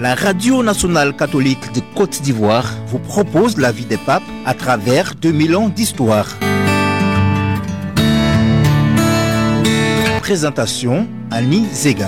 La Radio nationale catholique de Côte d'Ivoire vous propose la vie des papes à travers 2000 ans d'histoire. Présentation Annie Zega.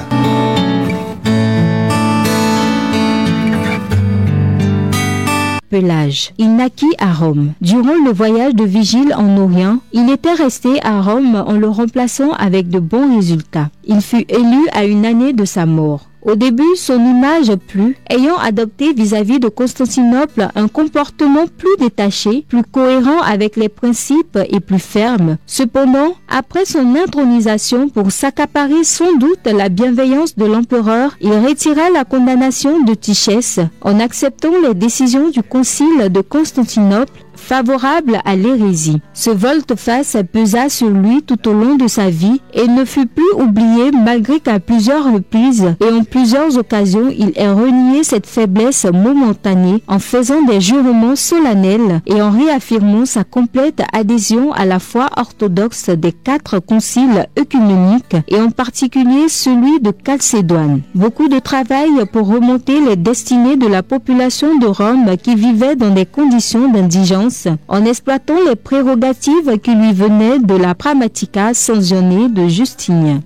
Pelage. Il naquit à Rome. Durant le voyage de Vigile en Orient, il était resté à Rome en le remplaçant avec de bons résultats. Il fut élu à une année de sa mort. Au début, son image plut, ayant adopté vis-à-vis de Constantinople un comportement plus détaché, plus cohérent avec les principes et plus ferme. Cependant, après son intronisation pour s'accaparer sans doute la bienveillance de l'empereur, il retira la condamnation de Tichès en acceptant les décisions du concile de Constantinople favorable à l'hérésie. Ce volte-face pesa sur lui tout au long de sa vie et ne fut plus oublié malgré qu'à plusieurs reprises et en plusieurs occasions il ait renié cette faiblesse momentanée en faisant des jurements solennels et en réaffirmant sa complète adhésion à la foi orthodoxe des 4 conciles œcuméniques et en particulier celui de Chalcédoine. Beaucoup de travail pour remonter les destinées de la population de Rome qui vivait dans des conditions d'indigence en exploitant les prérogatives qui lui venaient de la Pragmatica sanctionnée de Justinien.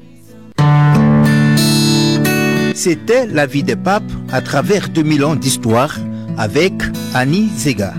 C'était la vie des papes à travers 2000 ans d'histoire avec Annie Zega.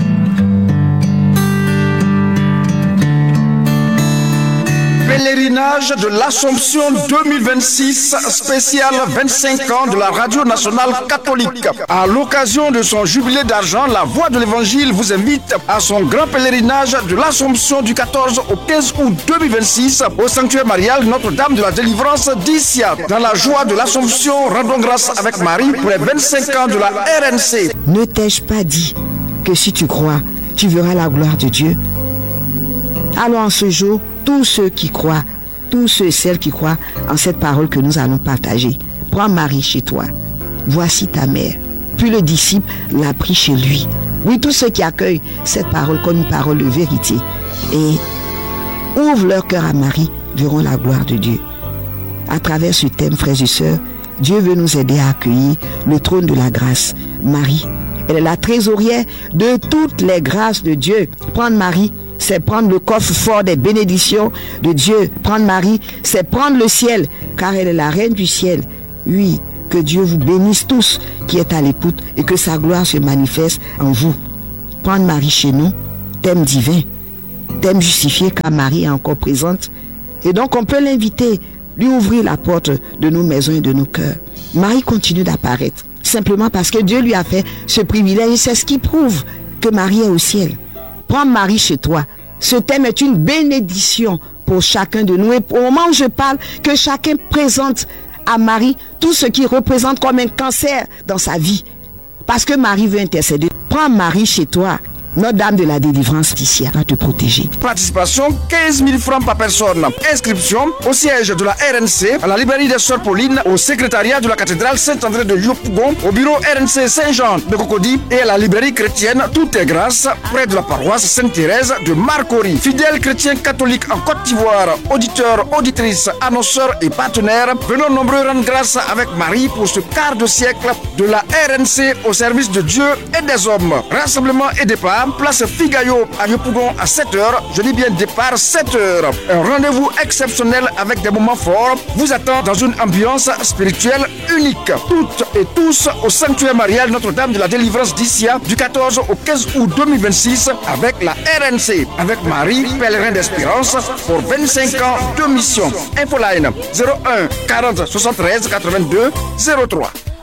Pèlerinage de l'Assomption 2026, spécial 25 ans de la Radio nationale catholique. À l'occasion de son jubilé d'argent, la Voix de l'Évangile vous invite à son grand pèlerinage de l'Assomption du 14 au 15 août 2026 au sanctuaire marial Notre-Dame de la Délivrance d'Issia. Dans la joie de l'Assomption, rendons grâce avec Marie pour les 25 ans de la RNC. Ne t'ai-je pas dit que si tu crois, tu verras la gloire de Dieu? Alors en ce jour, tous ceux qui croient, tous ceux et celles qui croient en cette parole que nous allons partager, prends Marie chez toi. Voici ta mère. Puis le disciple l'a pris chez lui. Oui, tous ceux qui accueillent cette parole comme une parole de vérité et ouvrent leur cœur à Marie verront la gloire de Dieu. À travers ce thème, frères et sœurs, Dieu veut nous aider à accueillir le trône de la grâce. Marie, elle est la trésorière de toutes les grâces de Dieu. Prendre Marie, c'est prendre le coffre fort des bénédictions de Dieu. Prendre Marie, c'est prendre le ciel, car elle est la reine du ciel. Oui, que Dieu vous bénisse tous qui êtes à l'écoute et que sa gloire se manifeste en vous. Prendre Marie chez nous, thème divin, thème justifié car Marie est encore présente. Et donc on peut l'inviter, lui ouvrir la porte de nos maisons et de nos cœurs. Marie continue d'apparaître, simplement parce que Dieu lui a fait ce privilège et c'est ce qui prouve que Marie est au ciel. Prends Marie chez toi. Ce thème est une bénédiction pour chacun de nous. Et au moment où je parle, que chacun présente à Marie tout ce qui représente comme un cancer dans sa vie. Parce que Marie veut intercéder. Prends Marie chez toi. Notre-Dame de la Délivrance d'Issia va te protéger. Participation 15 000 francs par personne. Inscription au siège de la RNC, à la librairie des Sœurs Paulines, au secrétariat de la cathédrale Saint-André de Yopougon, au bureau RNC Saint-Jean de Cocody et à la librairie chrétienne Tout est grâce, près de la paroisse Sainte-Thérèse de Marcory. Fidèles chrétiens catholiques en Côte d'Ivoire, auditeurs, auditrices, annonceurs et partenaires, venons nombreux rendre grâce avec Marie pour ce quart de siècle de la RNC au service de Dieu et des hommes. Rassemblement et départ. Place Figayo à Yopougon à 7h. Je dis bien départ 7h. Un rendez-vous exceptionnel avec des moments forts vous attend dans une ambiance spirituelle unique. Toutes et tous au sanctuaire marial Notre-Dame de la Délivrance d'Issia du 14 au 15 août 2026 avec la RNC, avec Marie, pèlerin d'espérance pour 25 ans de mission. Infoline 01 40 73 82 03.